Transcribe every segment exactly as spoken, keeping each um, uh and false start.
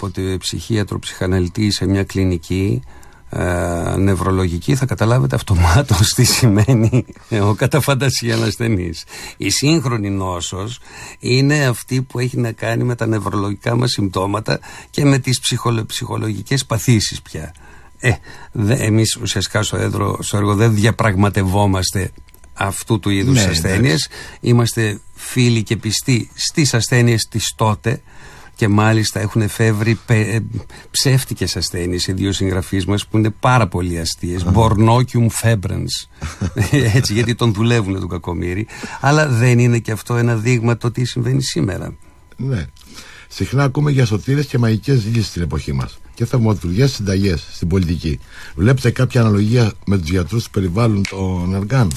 οποιοδήποτε ψυχίατρο, ψυχαναλυτή σε μια κλινική ε, νευρολογική, θα καταλάβετε αυτομάτως τι σημαίνει ο κατά φαντασία ασθενής. Η σύγχρονη νόσος είναι αυτή που έχει να κάνει με τα νευρολογικά μας συμπτώματα και με τις ψυχολο, ψυχολογικές παθήσεις πια. Ε, δε, εμείς ουσιαστικά στο, έδρο, στο έργο δεν διαπραγματευόμαστε αυτού του είδους ναι, ασθένειες. Είμαστε φίλοι και πιστοί στις ασθένειες της τότε, και μάλιστα έχουν εφεύρει πε, ψεύτικες ασθένειες οι δύο συγγραφείς μας που είναι πάρα πολύ αστείες. Bornocium febrens. Έτσι, γιατί τον δουλεύουν τον κακομοίρη. Αλλά δεν είναι και αυτό ένα δείγμα το τι συμβαίνει σήμερα? Ναι. Συχνά ακούμε για σωτήρες και μαγικές λύσεις στην εποχή μας και θαυματουργές συνταγές στην πολιτική. Βλέπετε κάποια αναλογία με τους γιατρούς που περιβάλλουν των οργάνων?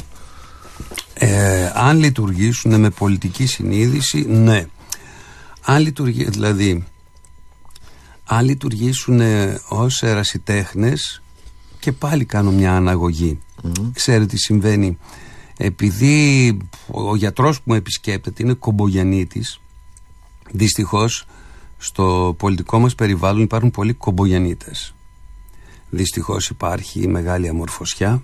Ε, αν λειτουργήσουν με πολιτική συνείδηση, ναι. Αν λειτουργήσουν, δηλαδή, αν λειτουργήσουν ως ερασιτέχνες, και πάλι κάνω μια αναγωγή. Mm-hmm. Ξέρετε τι συμβαίνει? Επειδή ο γιατρός που με επισκέπτεται είναι κομπογιαννίτης, δυστυχώς στο πολιτικό μας περιβάλλον υπάρχουν πολλοί κομπογιαννίτες. Δυστυχώς υπάρχει μεγάλη αμορφωσιά,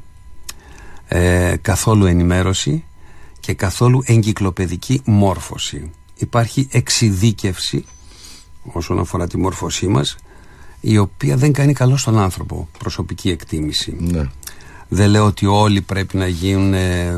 ε, καθόλου ενημέρωση και καθόλου εγκυκλοπαιδική μόρφωση. Υπάρχει εξειδίκευση όσον αφορά τη μόρφωσή μας, η οποία δεν κάνει καλό στον άνθρωπο. Προσωπική εκτίμηση. Ναι. Δεν λέω ότι όλοι πρέπει να γίνουν ε,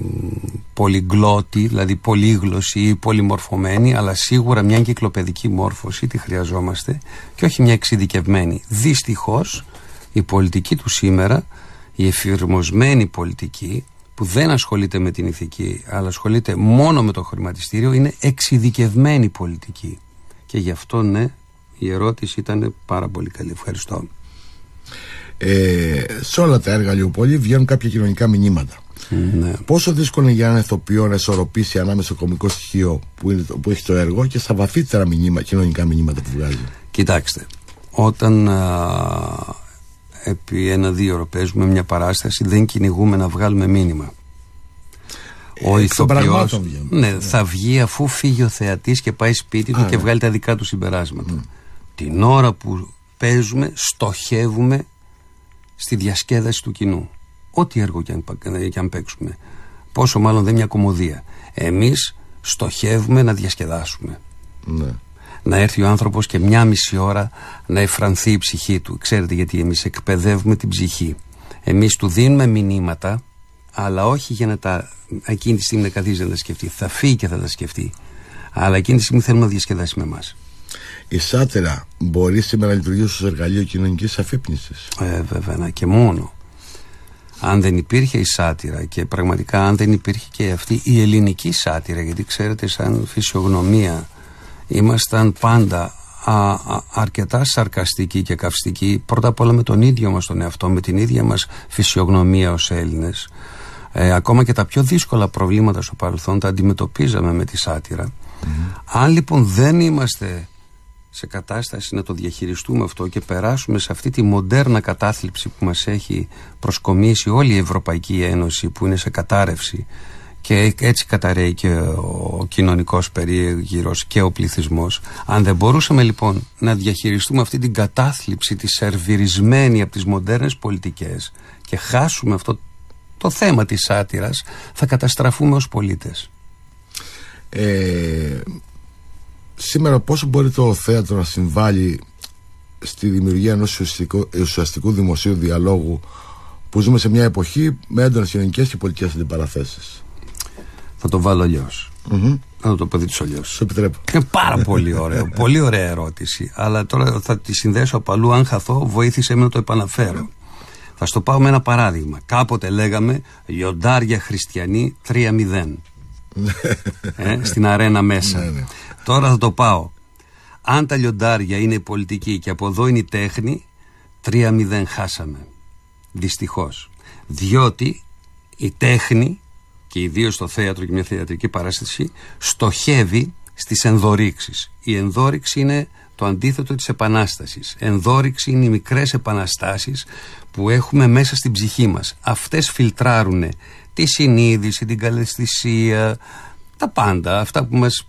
πολυγλώτοι, δηλαδή πολύγλωσσοι ή πολυμορφωμένοι, αλλά σίγουρα μια εγκυκλοπαιδική μόρφωση τη χρειαζόμαστε και όχι μια εξειδικευμένη. Δυστυχώς η πολιτική του σήμερα, η εφηρμοσμένη πολιτική, που δεν ασχολείται με την ηθική αλλά ασχολείται μόνο με το χρηματιστήριο, είναι εξειδικευμένη πολιτική. Και γι' αυτό ναι, η ερώτηση ήταν πάρα πολύ καλή. Ευχαριστώ. Ε, σε όλα τα έργα Λιουπόλη βγαίνουν κάποια κοινωνικά μηνύματα. Ναι. Πόσο δύσκολο είναι για έναν ηθοποιό να ισορροπήσει ανάμεσα στο κωμικό στοιχείο που, είναι, που έχει το έργο και στα βαθύτερα μηνύμα, κοινωνικά μηνύματα που βγάζει? Κοιτάξτε, όταν α, επί ένα-δύο ώρο παίζουμε μια παράσταση, δεν κυνηγούμε να βγάλουμε μήνυμα. Ο ηθοποιός ναι, ναι. θα βγει αφού φύγει ο θεατής και πάει σπίτι του Α, και ναι. βγάλει τα δικά του συμπεράσματα. Mm. Την ώρα που παίζουμε στοχεύουμε στη διασκέδαση του κοινού. Ό,τι έργο και αν, και αν παίξουμε. Πόσο μάλλον δεν μια κωμωδία. Εμείς στοχεύουμε να διασκεδάσουμε. Ναι. Να έρθει ο άνθρωπος και μια μισή ώρα να εφρανθεί η ψυχή του. Ξέρετε γιατί? Εμείς εκπαιδεύουμε την ψυχή. Εμείς του δίνουμε μηνύματα, αλλά όχι για να τα εκείνη τη στιγμή να καθίσει να τα σκεφτεί. Θα φύγει και θα τα σκεφτεί. Αλλά εκείνη τη στιγμή θέλουμε να διασκεδάσει με εμάς. Η σάτυρα μπορεί σήμερα να λειτουργήσει ως εργαλείο κοινωνικής αφύπνισης? Ε, βέβαια, και μόνο. Αν δεν υπήρχε η σάτυρα, και πραγματικά αν δεν υπήρχε και αυτή η ελληνική σάτυρα, γιατί ξέρετε, σαν φυσιογνωμία ήμασταν πάντα α, α, αρκετά σαρκαστικοί και καυστικοί, πρώτα απ' όλα με τον ίδιο μας τον εαυτό, με την ίδια μας φυσιογνωμία ως Έλληνες. Ε, ακόμα και τα πιο δύσκολα προβλήματα στο παρελθόν τα αντιμετωπίζαμε με τη σάτυρα. Mm-hmm. Αν λοιπόν δεν είμαστε σε κατάσταση να το διαχειριστούμε αυτό και περάσουμε σε αυτή τη μοντέρνα κατάθλιψη που μας έχει προσκομίσει όλη η Ευρωπαϊκή Ένωση, που είναι σε κατάρρευση, και έτσι καταραίει και ο κοινωνικός περίγυρος και ο πληθυσμός, αν δεν μπορούσαμε λοιπόν να διαχειριστούμε αυτή την κατάθλιψη, τη σερβιρισμένη από τις μοντέρνες πολιτικές, και χάσουμε αυτό το θέμα της σάτυρας, θα καταστραφούμε ως πολίτες. Ε, σήμερα πόσο μπορεί το θέατρο να συμβάλλει στη δημιουργία ενός ουσιαστικού, ουσιαστικού δημοσίου διαλόγου που ζούμε σε μια εποχή με έντονες κοινωνικές και πολιτικές αντιπαραθέσεις? Θα το βάλω αλλιώς. Mm-hmm. Θα το πεδίξω αλλιώς. Σου επιτρέπω. Είναι πάρα πολύ ωραίο. Πολύ ωραία ερώτηση. Αλλά τώρα θα τη συνδέσω από αλλού. Αν χαθώ, βοήθησε με να το επαναφέρω. Θα στο πάω με ένα παράδειγμα. Κάποτε λέγαμε λιοντάρια χριστιανοί τρία μηδέν ε, στην αρένα μέσα. Ναι, ναι. Τώρα θα το πάω. Αν τα λιοντάρια είναι η πολιτική και από εδώ είναι η τέχνη, τρία μηδέν χάσαμε. Δυστυχώς. Διότι η τέχνη, και ιδίως στο θέατρο και μια θεατρική παράσταση, στοχεύει στις ενδορύξεις. Η ενδόρυξη είναι το αντίθετο της επανάστασης. Ενδόρυξη είναι οι μικρές επαναστάσεις που έχουμε μέσα στην ψυχή μας. Αυτές φιλτράρουν τη συνείδηση, την καλαισθησία, τα πάντα, αυτά που μας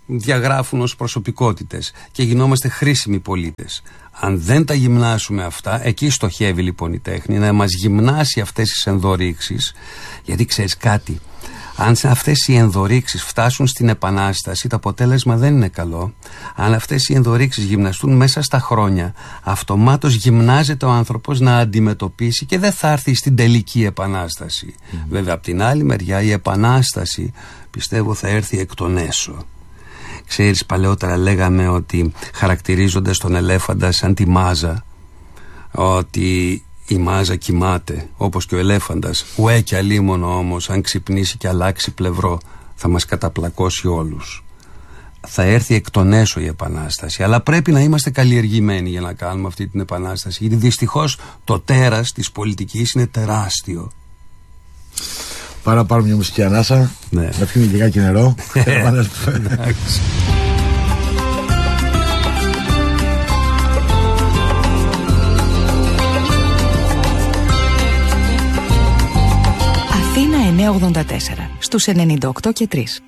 διαγράφουν ως προσωπικότητες και γινόμαστε χρήσιμοι πολίτες. Αν δεν τα γυμνάσουμε αυτά, εκεί στοχεύει λοιπόν η τέχνη, να μας γυμνάσει αυτές τις ενδορύξεις, γιατί ξέρεις κάτι, αν αυτές οι ενδορύξεις φτάσουν στην επανάσταση, το αποτέλεσμα δεν είναι καλό. Αν αυτές οι ενδορύξεις γυμναστούν μέσα στα χρόνια, αυτομάτως γυμνάζεται ο άνθρωπος να αντιμετωπίσει και δεν θα έρθει στην τελική επανάσταση. Mm. Βέβαια, από την άλλη μεριά, η επανάσταση πιστεύω θα έρθει εκ των έσω. Ξέρεις, παλαιότερα λέγαμε ότι χαρακτηρίζοντας τον ελέφαντα σαν τη μάζα, ότι η μάζα κοιμάται όπως και ο ελέφαντας. Ουέ κι αλίμονο όμως, αν ξυπνήσει και αλλάξει πλευρό, θα μας καταπλακώσει όλους. Θα έρθει εκ των έσω η επανάσταση, αλλά πρέπει να είμαστε καλλιεργημένοι για να κάνουμε αυτή την επανάσταση, γιατί δυστυχώς το τέρας της πολιτικής είναι τεράστιο. Πάρα πάρουμε μια μουσική ανάσα, ναι. Να πιούμε λιγάκι νερό. Εντάξει. Αθήνα εννιακόσια ογδόντα τέσσερα στους ενενήντα οκτώ και τρία.